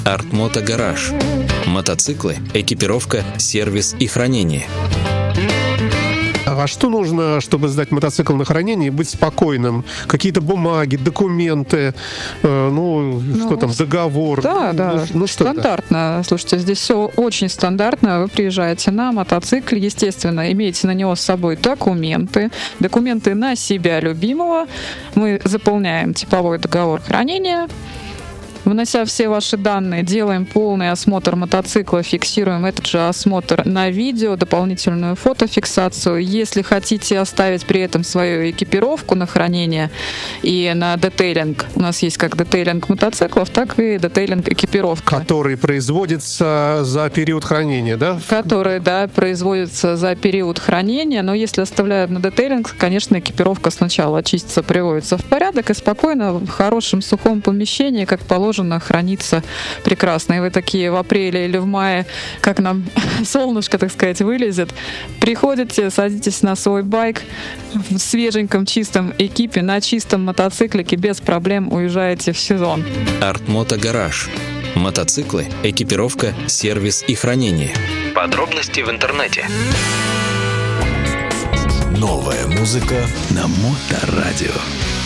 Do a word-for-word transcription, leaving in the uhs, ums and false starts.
Артмото Гараж. Мотоциклы, экипировка, сервис и хранение. А что нужно, чтобы сдать мотоцикл на хранение и быть спокойным? Какие-то бумаги, документы, э, ну, ну, что там, договор? Да, да, ну, ну, что стандартно. Это? Слушайте, здесь все очень стандартно. Вы приезжаете на мотоцикле, естественно, имеете на него с собой документы, документы на себя любимого. Мы заполняем типовой договор хранения. Внося все ваши данные, делаем полный осмотр мотоцикла, фиксируем этот же осмотр на видео, дополнительную фотофиксацию. Если хотите оставить при этом свою экипировку на хранение и на детейлинг, у нас есть как детейлинг мотоциклов, так и детейлинг экипировка. Который производится за период хранения, да? Который, да, производится за период хранения, но если оставляют на детейлинг, конечно, экипировка сначала очистится, приводится в порядок и спокойно в хорошем сухом помещении, как положено, хранится прекрасно. И вы такие в апреле или в мае, как нам солнышко, так сказать, вылезет, приходите, садитесь на свой байк в свеженьком чистом экипе, на чистом мотоциклике, без проблем уезжаете в сезон. Артмото Гараж. Мотоциклы, экипировка, сервис и хранение. Подробности в интернете. Новая музыка на Моторадио.